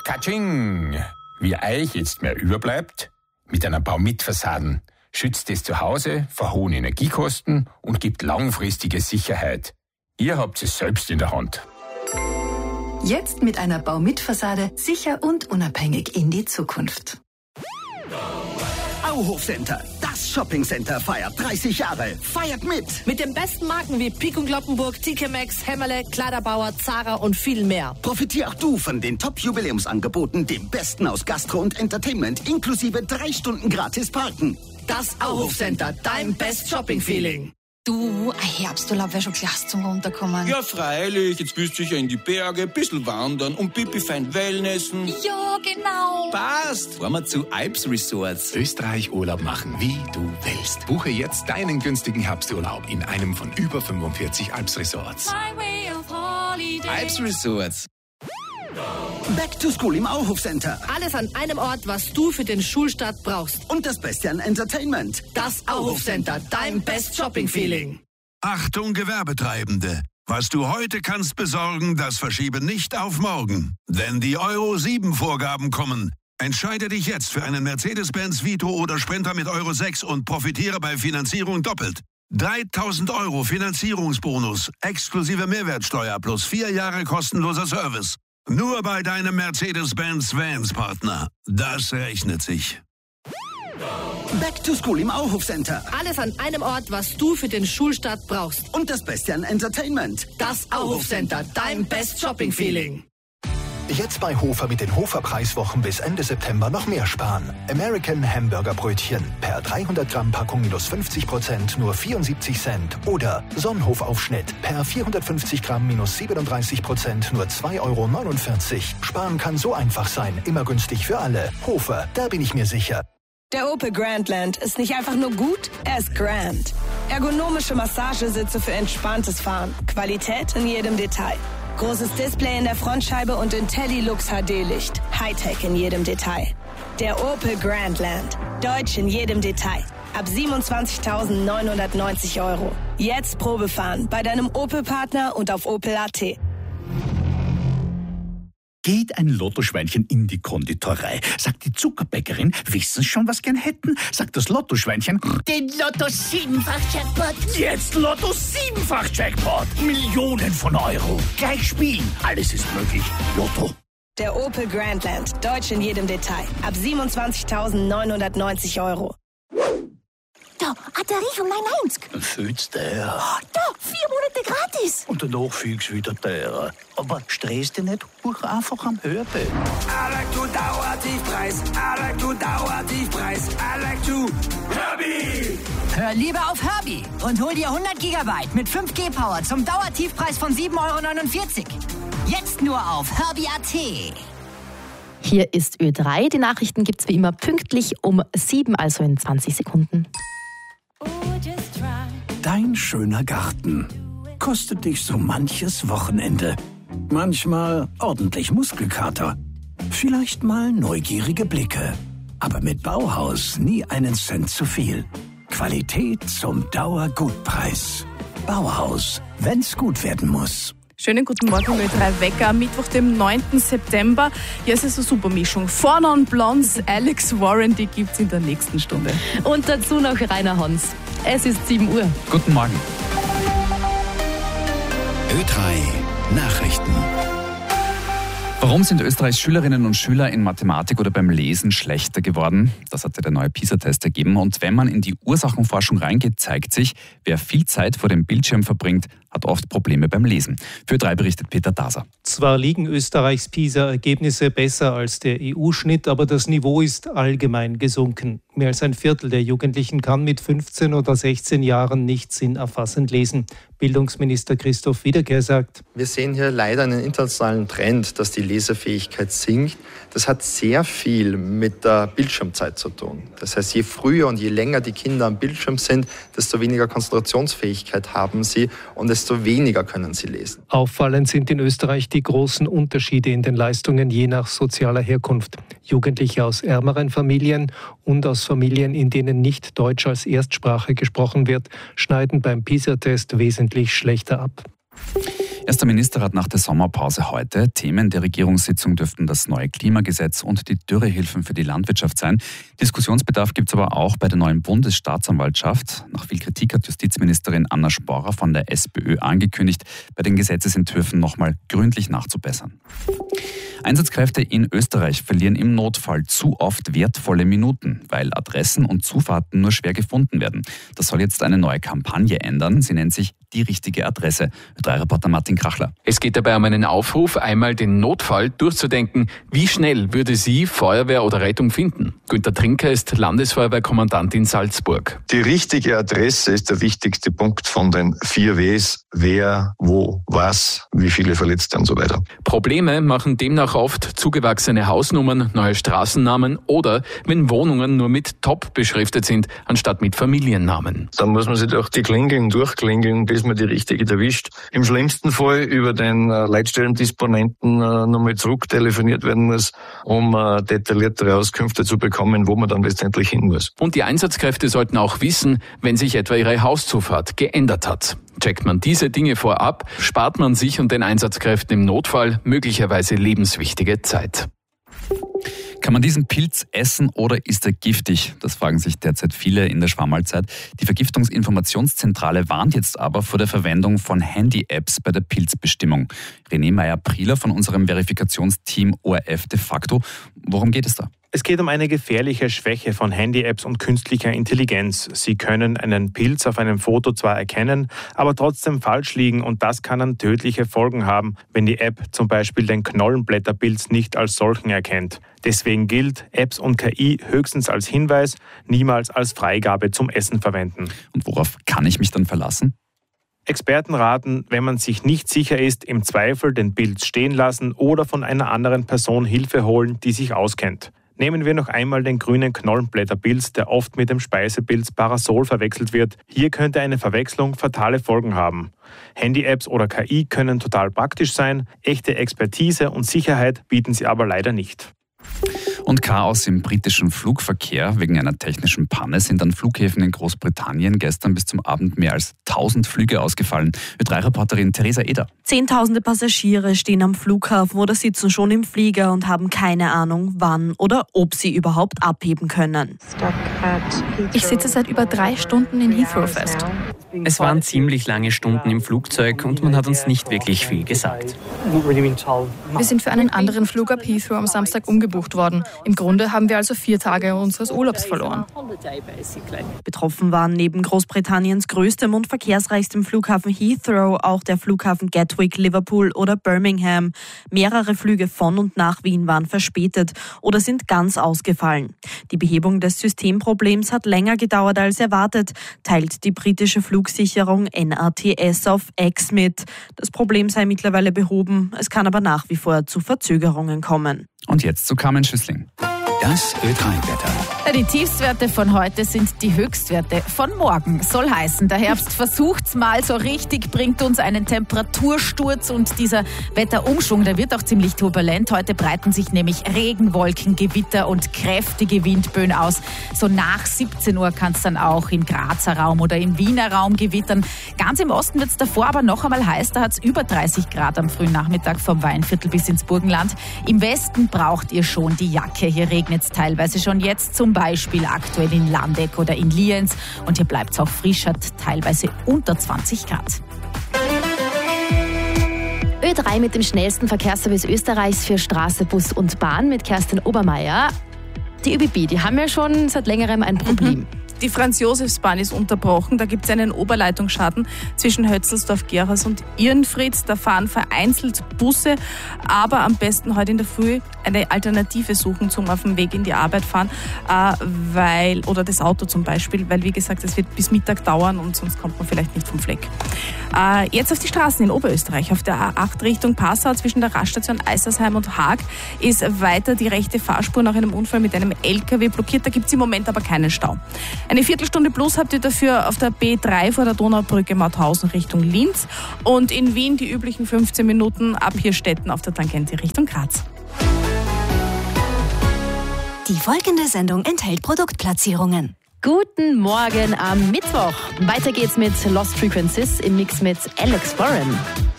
Katsching! Wie euch jetzt mehr überbleibt, mit einer Baumit-Fassaden schützt es zu Hause vor hohen Energiekosten und gibt langfristige Sicherheit. Ihr habt es selbst in der Hand. Jetzt mit einer Baumit-Fassade sicher und unabhängig in die Zukunft. Auhof Center, das Shoppingcenter feiert 30 Jahre. Feiert mit! Mit den besten Marken wie Pik und Kloppenburg, TK Maxx, Hämmerle, Kleiderbauer, Zara und viel mehr. Profitier auch du von den Top-Jubiläumsangeboten, dem Besten aus Gastro und Entertainment, inklusive 3 Stunden gratis Parken. Das Auhof Center, dein Best Shopping-Feeling. Du, ein Herbsturlaub wäre schon klasse zum Runterkommen. Ja, freilich. Jetzt willst du sicher in die Berge, bisschen wandern und Pipi fein Wellnessen. Ja, genau. Passt. Fahren wir zu Alps Resorts. Österreich Urlaub machen, wie du willst. Buche jetzt deinen günstigen Herbsturlaub in einem von über 45 Alps Resorts. Alps Resorts. Back to School im Auhof Center. Alles an einem Ort, was du für den Schulstart brauchst. Und das Beste an Entertainment. Das Auhof Center, dein Best Shopping-Feeling. Achtung, Gewerbetreibende. Was du heute kannst besorgen, das verschiebe nicht auf morgen. Denn die Euro-7-Vorgaben kommen. Entscheide dich jetzt für einen Mercedes-Benz Vito oder Sprinter mit Euro 6 und profitiere bei Finanzierung doppelt. 3.000 € Finanzierungsbonus, exklusive Mehrwertsteuer plus 4 Jahre kostenloser Service. Nur bei deinem Mercedes-Benz Vans-Partner. Das rechnet sich. Back to School im Auhof Center. Alles an einem Ort, was du für den Schulstart brauchst. Und das Beste an Entertainment. Das Auhof Center, dein Best Shopping-Feeling. Jetzt bei Hofer mit den Hofer-Preiswochen bis Ende September noch mehr sparen. American Hamburger Brötchen per 300 Gramm Packung minus 50% nur 74 Cent. Oder Sonnenhof-Aufschnitt per 450 Gramm minus 37% nur 2,49 €. Sparen kann so einfach sein, immer günstig für alle. Hofer, da bin ich mir sicher. Der Opel Grandland ist nicht einfach nur gut, er ist grand. Ergonomische Massagesitze für entspanntes Fahren. Qualität in jedem Detail. Großes Display in der Frontscheibe und IntelliLux HD-Licht. Hightech in jedem Detail. Der Opel Grandland. Deutsch in jedem Detail. Ab 27.990 €. Jetzt Probefahren bei deinem Opel-Partner und auf Opel.at. Geht ein Lottoschweinchen in die Konditorei, sagt die Zuckerbäckerin, wissen Sie schon, was gern hätten? Sagt das Lottoschweinchen, den Lotto 7-fach-Jackpot. Jetzt Lotto 7-fach-Jackpot. Millionen von Euro. Gleich spielen, alles ist möglich. Lotto. Der Opel Grandland. Deutsch in jedem Detail. Ab 27.990 €. Da, Atterie von 990. Fühlt's der. Oh, da, 4 Monate gratis. Und danach fühlt's wieder der. Aber stress dich nicht, buch einfach am Hörbild. I like to Dauertiefpreis. I like to Dauertiefpreis. I like to Herbie. Hör lieber auf Herbie und hol dir 100 GB mit 5G-Power zum Dauertiefpreis von 7,49 €. Jetzt nur auf Herbie.at. Hier ist Ö3. Die Nachrichten gibt's wie immer pünktlich um 7, also in 20 Sekunden. Dein schöner Garten kostet dich so manches Wochenende. Manchmal ordentlich Muskelkater. Vielleicht mal neugierige Blicke. Aber mit Bauhaus nie einen Cent zu viel. Qualität zum Dauergutpreis. Bauhaus, wenn's gut werden muss. Schönen guten Morgen, Ö3 Wecker, Mittwoch, dem 9. September. Ja, es ist eine super Mischung. Vorne und Blondes, Alex Warren, die gibt's in der nächsten Stunde. Und dazu noch Rainer Hans. Es ist 7 Uhr. Guten Morgen. Ö3 Nachrichten. Warum sind Österreichs Schülerinnen und Schüler in Mathematik oder beim Lesen schlechter geworden? Das hat ja der neue PISA-Test ergeben. Und wenn man in die Ursachenforschung reingeht, zeigt sich, wer viel Zeit vor dem Bildschirm verbringt, hat oft Probleme beim Lesen. Für Ö3 berichtet Peter Daser. Zwar liegen Österreichs PISA-Ergebnisse besser als der EU-Schnitt, aber das Niveau ist allgemein gesunken. Mehr als ein Viertel der Jugendlichen kann mit 15 oder 16 Jahren nicht sinnerfassend lesen. Bildungsminister Christoph Wiederkehr sagt: Wir sehen hier leider einen internationalen Trend, dass die Lesefähigkeit sinkt. Das hat sehr viel mit der Bildschirmzeit zu tun. Das heißt, je früher und je länger die Kinder am Bildschirm sind, desto weniger Konzentrationsfähigkeit haben sie und desto weniger können sie lesen. Auffallend sind in Österreich die großen Unterschiede in den Leistungen je nach sozialer Herkunft. Jugendliche aus ärmeren Familien und aus Familien, in denen nicht Deutsch als Erstsprache gesprochen wird, schneiden beim PISA-Test wesentlich schlechter ab. Erster Ministerrat nach der Sommerpause heute. Themen der Regierungssitzung dürften das neue Klimagesetz und die Dürrehilfen für die Landwirtschaft sein. Diskussionsbedarf gibt es aber auch bei der neuen Bundesstaatsanwaltschaft. Nach viel Kritik hat Justizministerin Anna Sporrer von der SPÖ angekündigt, bei den Gesetzesentwürfen nochmal gründlich nachzubessern. Einsatzkräfte in Österreich verlieren im Notfall zu oft wertvolle Minuten, weil Adressen und Zufahrten nur schwer gefunden werden. Das soll jetzt eine neue Kampagne ändern. Sie nennt sich Die richtige Adresse. Ö3-Reporter Martin Krachler. Es geht dabei um einen Aufruf, einmal den Notfall durchzudenken. Wie schnell würde sie Feuerwehr oder Rettung finden? Günter Trinker ist Landesfeuerwehrkommandant in Salzburg. Die richtige Adresse ist der wichtigste Punkt von den 4 Ws. Wer, wo, was, wie viele Verletzte und so weiter. Probleme machen demnach oft zugewachsene Hausnummern, neue Straßennamen oder wenn Wohnungen nur mit Top beschriftet sind, anstatt mit Familiennamen. Dann muss man sich durch die Klingeln durchklingeln, bis man die richtige erwischt. Im schlimmsten Fall über den Leitstellendisponenten nochmal zurücktelefoniert werden muss, um detailliertere Auskünfte zu bekommen, wo man dann letztendlich hin muss. Und die Einsatzkräfte sollten auch wissen, wenn sich etwa ihre Hauszufahrt geändert hat. Checkt man diese Dinge vorab, spart man sich und den Einsatzkräften im Notfall möglicherweise lebenswichtige Zeit. Kann man diesen Pilz essen oder ist er giftig? Das fragen sich derzeit viele in der Schwammalzeit. Die Vergiftungsinformationszentrale warnt jetzt aber vor der Verwendung von Handy-Apps bei der Pilzbestimmung. René Meyer-Prieler von unserem Verifikationsteam ORF de facto. Worum geht es da? Es geht um eine gefährliche Schwäche von Handy-Apps und künstlicher Intelligenz. Sie können einen Pilz auf einem Foto zwar erkennen, aber trotzdem falsch liegen und das kann dann tödliche Folgen haben, wenn die App zum Beispiel den Knollenblätterpilz nicht als solchen erkennt. Deswegen gilt, Apps und KI höchstens als Hinweis, niemals als Freigabe zum Essen verwenden. Und worauf kann ich mich dann verlassen? Experten raten, wenn man sich nicht sicher ist, im Zweifel den Pilz stehen lassen oder von einer anderen Person Hilfe holen, die sich auskennt. Nehmen wir noch einmal den grünen Knollenblätterpilz, der oft mit dem Speisepilz Parasol verwechselt wird. Hier könnte eine Verwechslung fatale Folgen haben. Handy-Apps oder KI können total praktisch sein, echte Expertise und Sicherheit bieten sie aber leider nicht. Und Chaos im britischen Flugverkehr. Wegen einer technischen Panne sind an Flughäfen in Großbritannien gestern bis zum Abend mehr als 1000 Flüge ausgefallen. Ö3-Reporterin Theresa Eder. Zehntausende Passagiere stehen am Flughafen oder sitzen schon im Flieger und haben keine Ahnung, wann oder ob sie überhaupt abheben können. Ich sitze seit über 3 Stunden in Heathrow fest. Es waren ziemlich lange Stunden im Flugzeug und man hat uns nicht wirklich viel gesagt. Wir sind für einen anderen Flug ab Heathrow am Samstag umgebucht worden. Im Grunde haben wir also 4 Tage unseres Urlaubs verloren. Betroffen waren neben Großbritanniens größtem und verkehrsreichstem Flughafen Heathrow auch der Flughafen Gatwick, Liverpool oder Birmingham. Mehrere Flüge von und nach Wien waren verspätet oder sind ganz ausgefallen. Die Behebung des Systemproblems hat länger gedauert als erwartet, teilt die britische Flugsicherung NATS auf X mit. Das Problem sei mittlerweile behoben, es kann aber nach wie vor zu Verzögerungen kommen. Und jetzt zu Carmen Schüssling. Das Ö3-Wetter. Die Tiefstwerte von heute sind die Höchstwerte von morgen. Soll heißen, der Herbst versucht's mal so richtig, bringt uns einen Temperatursturz und dieser Wetterumschwung, der wird auch ziemlich turbulent. Heute breiten sich nämlich Regenwolken, Gewitter und kräftige Windböen aus. So nach 17 Uhr kann es dann auch im Grazer Raum oder im Wiener Raum gewittern. Ganz im Osten wird es davor aber noch einmal heiß, da hat es über 30 Grad am frühen Nachmittag vom Weinviertel bis ins Burgenland. Im Westen braucht ihr schon die Jacke, hier regnet es teilweise schon jetzt, zum Beispiel aktuell in Landeck oder in Lienz. Und hier bleibt es auch frisch, hat teilweise unter 20 Grad. Ö3 mit dem schnellsten Verkehrsservice Österreichs für Straße, Bus und Bahn mit Kerstin Obermeier. Die ÖBB, die haben ja schon seit längerem ein Problem. Die Franz-Josefs-Bahn ist unterbrochen. Da gibt es einen Oberleitungsschaden zwischen Hötzelsdorf-Gerhas und Irnfried. Da fahren vereinzelt Busse, aber am besten heute in der Früh eine Alternative suchen zum auf dem Weg in die Arbeit fahren, oder das Auto zum Beispiel, weil wie gesagt, es wird bis Mittag dauern und sonst kommt man vielleicht nicht vom Fleck. Jetzt auf die Straßen in Oberösterreich. Auf der A8 Richtung Passau zwischen der Raststation Eissersheim und Haag ist weiter die rechte Fahrspur nach einem Unfall mit einem LKW blockiert. Da gibt es im Moment aber keinen Stau. Eine Viertelstunde plus habt ihr dafür auf der B3 vor der Donaubrücke Mauthausen Richtung Linz und in Wien die üblichen 15 Minuten ab Hirstetten auf der Tangente Richtung Graz. Die folgende Sendung enthält Produktplatzierungen. Guten Morgen am Mittwoch. Weiter geht's mit Lost Frequencies im Mix mit Alex Warren.